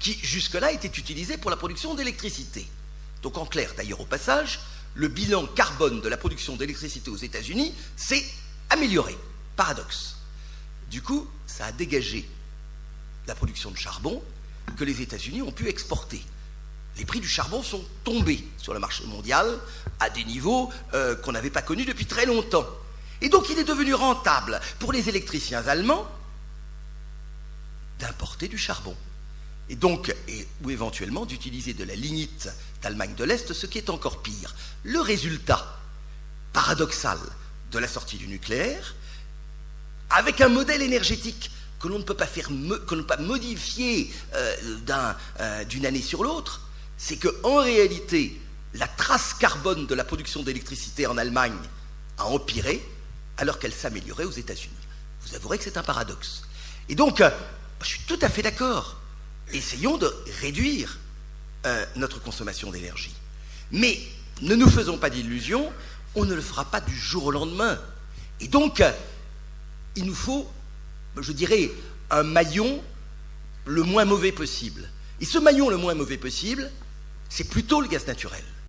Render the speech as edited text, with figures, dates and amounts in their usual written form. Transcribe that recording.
qui jusque-là était utilisé pour la production d'électricité. Donc en clair, d'ailleurs au passage, le bilan carbone de la production d'électricité aux États-Unis s'est amélioré. Paradoxe. Du coup, ça a dégagé la production de charbon que les États-Unis ont pu exporter. Les prix du charbon sont tombés sur le marché mondial à des niveaux qu'on n'avait pas connus depuis très longtemps. Et donc il est devenu rentable pour les électriciens allemands d'importer du charbon. Et donc, ou éventuellement d'utiliser de la lignite d'Allemagne de l'Est, ce qui est encore pire. Le résultat paradoxal de la sortie du nucléaire, avec un modèle énergétique que l'on ne peut pas faire, que l'on ne peut pas modifier d'une année sur l'autre, c'est qu'en réalité, la trace carbone de la production d'électricité en Allemagne a empiré alors qu'elle s'améliorait aux États-Unis. Vous avouerez que c'est un paradoxe. Et donc, je suis tout à fait d'accord. Essayons de réduire notre consommation d'énergie. Mais ne nous faisons pas d'illusions, on ne le fera pas du jour au lendemain. Et donc, il nous faut, je dirais, un maillon le moins mauvais possible. Et ce maillon le moins mauvais possible, c'est plutôt le gaz naturel.